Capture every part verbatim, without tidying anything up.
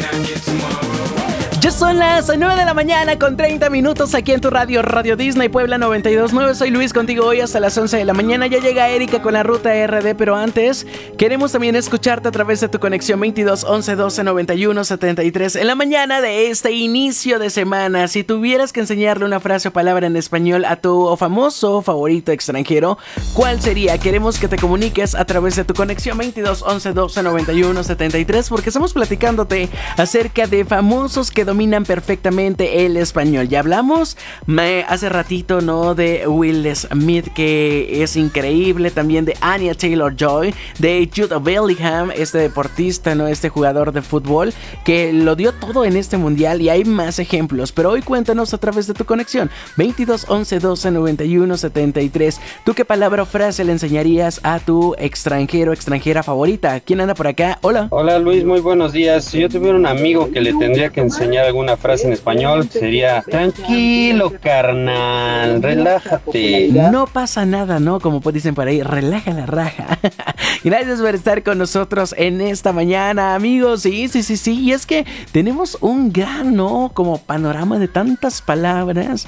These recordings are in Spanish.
Ya son las nueve de la mañana con treinta minutos aquí en tu radio, Radio Disney Puebla noventa y dos punto nueve. Soy Luis contigo hoy hasta las once de la mañana. Ya llega Erika con la ruta R D, pero antes queremos también escucharte a través de tu conexión veintidós once doce noventa y uno setenta y tres en la mañana de este inicio de semana. Si tuvieras que enseñarle una frase o palabra en español a tu famoso favorito extranjero, ¿cuál sería? Queremos que te comuniques a través de tu conexión veintidós once doce noventa y uno setenta y tres porque estamos platicándote acerca de famosos que dominan perfectamente el español. Ya hablamos me, hace ratito, ¿no? De Will Smith, que es increíble. También de Anya Taylor-Joy, de Jude Bellingham, este deportista, ¿no? Este jugador de fútbol que lo dio todo en este mundial, y hay más ejemplos. Pero hoy cuéntanos a través de tu conexión veintidós once doce noventa y uno setenta y tres. ¿Tú qué palabra o frase le enseñarías a tu extranjero, extranjera favorita? ¿Quién anda por acá? Hola. Hola Luis, muy buenos días. Si yo tuviera un amigo que le tendría que enseñar alguna frase en español, sería: tranquilo, carnal, relájate. No pasa nada, ¿no? Como pues dicen por ahí, relaja la raja. Gracias por estar con nosotros en esta mañana, amigos. Sí, sí, sí, sí. Y es que tenemos un gran, ¿no? Como panorama de tantas palabras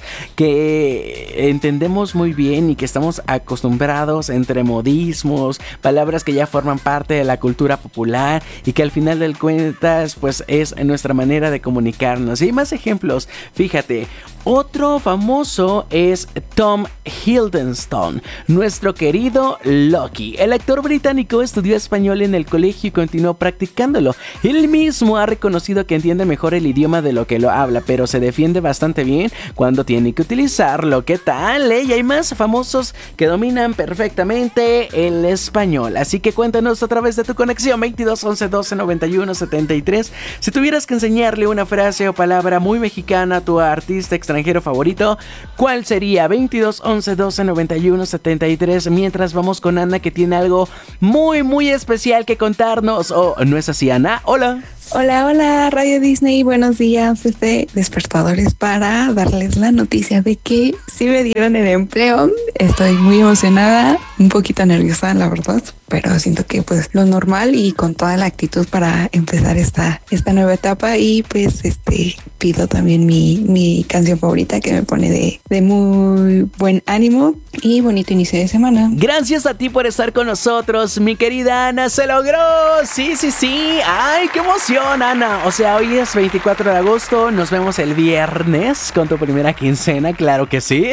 que entendemos muy bien y que estamos acostumbrados, entre modismos, palabras que ya forman parte de la cultura popular y que al final del cuentas, pues es nuestra manera de comunicarnos. Y hay más ejemplos. Fíjate, otro famoso es Tom Hiddleston, nuestro querido Loki. El actor británico estudió español en el colegio y continuó practicándolo. Él mismo ha reconocido que entiende mejor el idioma de lo que lo habla, pero se defiende bastante bien cuando tiene que utilizarlo. ¿Qué tal, eh? Y hay más famosos que dominan perfectamente el español. Así que cuéntanos a través de tu conexión veintidós once doce noventa y uno setenta y tres. Si tuvieras que enseñarle una frase o palabra muy mexicana a tu artista extranjero favorito, ¿cuál sería? veintidós once doce noventa y uno setenta y tres. Mientras vamos con Ana, que tiene algo muy muy especial que contarnos. ¿O oh, no es así, Ana? Hola. Hola, hola, Radio Disney, buenos días. Este despertador es para darles la noticia de que sí me dieron el empleo. Estoy muy emocionada, un poquito nerviosa, la verdad, pero siento que pues lo normal y con toda la actitud para empezar esta, esta nueva etapa. Y pues este pido también mi, mi canción favorita, que me pone de, de muy buen ánimo y bonito inicio de semana. Gracias a ti por estar con nosotros, mi querida Ana. ¡Se logró! Sí, sí, sí. ¡Ay, qué emoción, Ana! O sea, hoy es veinticuatro de agosto. Nos vemos el viernes con tu primera quincena, claro que sí.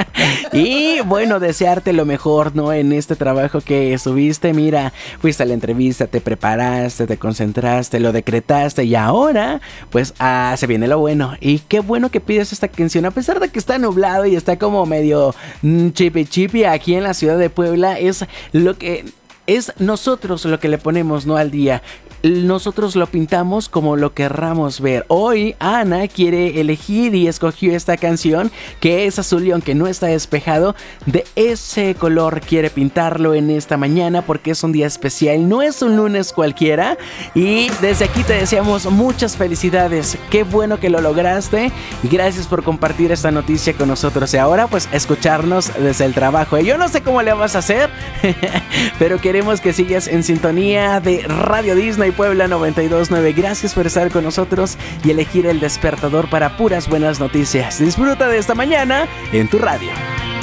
Y bueno, desearte lo mejor, ¿no? En este trabajo que estuviste. Mira, fuiste a la entrevista, te preparaste, te concentraste, lo decretaste y ahora, pues, ah, se viene lo bueno. Y qué bueno que pides esta canción, a pesar de que está nublado y está como medio mm, chipi chipi aquí en la ciudad de Puebla. Es lo que... Es nosotros lo que le ponemos, ¿no? Al día. Nosotros lo pintamos como lo querramos ver. Hoy Ana quiere elegir y escogió esta canción, que es azul y aunque no está despejado, de ese color quiere pintarlo en esta mañana porque es un día especial, no es un lunes cualquiera. Y desde aquí te deseamos muchas felicidades. Qué bueno que lo lograste y gracias por compartir esta noticia con nosotros. Y ahora pues escucharnos desde el trabajo. Yo no sé cómo le vas a hacer, pero queremos que sigas en sintonía de Radio Disney Puebla noventa y dos punto nueve. Gracias por estar con nosotros y elegir el despertador para puras buenas noticias. Disfruta de esta mañana en tu radio.